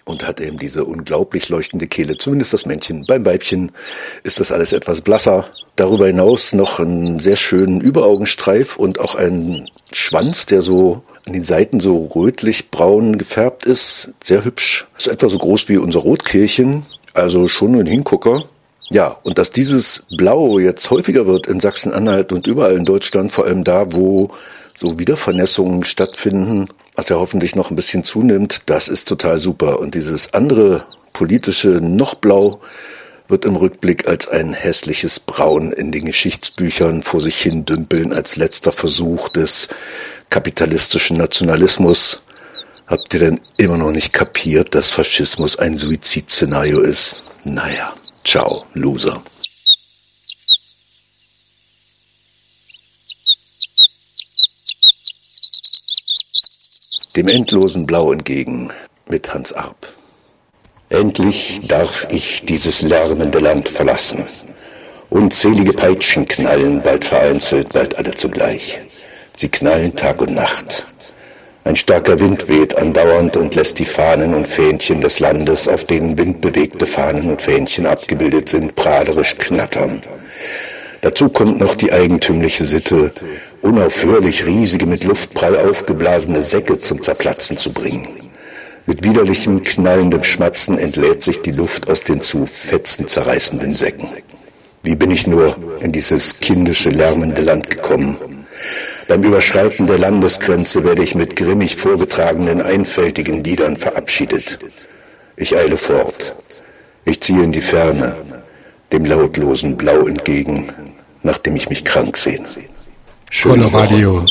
und hat eben diese unglaublich leuchtende Kehle, zumindest das Männchen. Beim Weibchen ist das alles etwas blasser. Darüber hinaus noch einen sehr schönen Überaugenstreif und auch einen Schwanz, der so an den Seiten so rötlich-braun gefärbt ist. Sehr hübsch. Ist etwa so groß wie unser Rotkehlchen, also schon ein Hingucker. Ja, und dass dieses Blau jetzt häufiger wird in Sachsen-Anhalt und überall in Deutschland, vor allem da, wo so Wiedervernässungen stattfinden, was ja hoffentlich noch ein bisschen zunimmt, das ist total super. Und dieses andere politische Noch-Blau wird im Rückblick als ein hässliches Braun in den Geschichtsbüchern vor sich hin dümpeln, als letzter Versuch des kapitalistischen Nationalismus. Habt ihr denn immer noch nicht kapiert, dass Faschismus ein Suizidszenario ist? Naja, ciao, Loser. Dem endlosen Blau entgegen mit Hans Arp. Endlich darf ich dieses lärmende Land verlassen. Unzählige Peitschen knallen, bald vereinzelt, bald alle zugleich. Sie knallen Tag und Nacht. Ein starker Wind weht andauernd und lässt die Fahnen und Fähnchen des Landes, auf denen windbewegte Fahnen und Fähnchen abgebildet sind, prahlerisch knattern. Dazu kommt noch die eigentümliche Sitte, unaufhörlich riesige, mit Luftprall aufgeblasene Säcke zum Zerplatzen zu bringen. Mit widerlichem, knallendem Schmatzen entlädt sich die Luft aus den zu Fetzen zerreißenden Säcken. Wie bin ich nur in dieses kindische, lärmende Land gekommen? Beim Überschreiten der Landesgrenze werde ich mit grimmig vorgetragenen, einfältigen Liedern verabschiedet. Ich eile fort. Ich ziehe in die Ferne, dem lautlosen Blau entgegen, nachdem ich mich krank sehne. Schöne Woche.